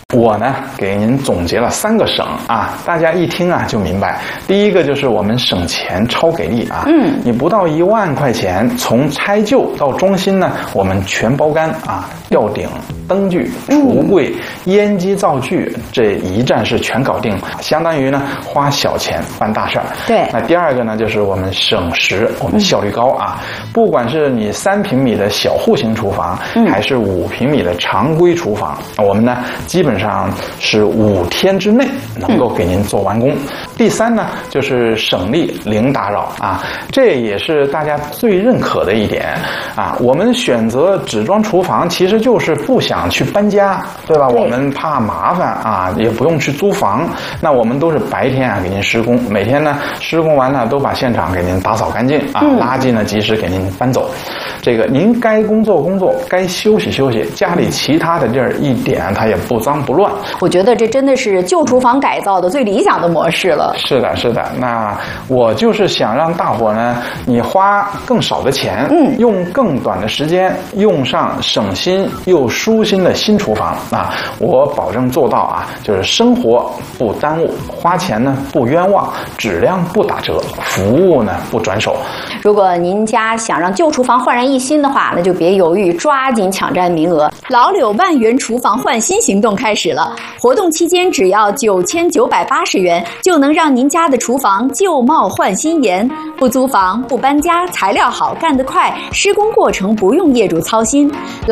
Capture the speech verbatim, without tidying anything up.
我呢给您总结了三个省啊，大家一听啊就明白。第一个就是我们省钱超给力啊，嗯，你不到一万块钱，从拆旧到装新呢，我们全包干啊，吊顶、灯具、橱柜、烟机、灶具，这一站式全搞定，相当于呢花小钱办大事儿。 对。 那第二个呢，就是我们省时，我们效率高啊，不管是你三平米的小户型厨房，还是五平米的常规厨房，我们呢基本上是五天之内能够给您做完工。第三呢，就是省力零打扰啊，这也是大家最认可的一点啊。我们选择纸装厨房，其实就是不想去搬家，对吧？ 对， 我们怕麻烦啊，也不用去租房。那我们都是白天啊给您施工，每天呢施工完了都把现场给您打扫干净啊， 嗯、 垃圾呢及时给您搬走。这个您该工作工作，该休息休息，家里其他的地儿一点它也不脏不乱。 我觉得这真的是旧厨房改造的最理想的模式了。 是的，是的。那我就是想让大伙呢，你花更少的钱，嗯，用更短的时间，用上省心又舒心的新厨房啊！我保证做到啊，就是生活不耽误，花钱呢不冤枉，质量不打折，服务呢不转手。 如果您家想让旧厨房焕然一新的话，那就别犹豫，抓紧抢占名额。老柳万元厨房换新行动开始了，活动期间只要九千九百八十元，就能让您家的厨房旧貌换新颜。不租房，不搬家，材料好，干得快，施工过程不用业主操心。